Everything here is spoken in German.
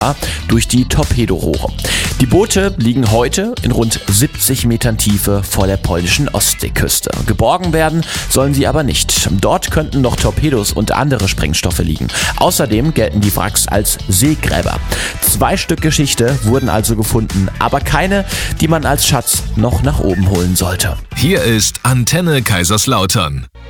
durch die Torpedorohre. Die Boote liegen heute in rund 70 Metern Tiefe vor der polnischen Ostseeküste. Geborgen werden sollen sie aber nicht. Dort könnten noch Torpedos und andere Sprengstoffe liegen. Außerdem gelten die Wracks als Seegräber. 2 Stück Geschichte wurden also gefunden, aber keine, die man als Schatz noch nach oben holen sollte. Hier ist Antenne Kaiserslautern.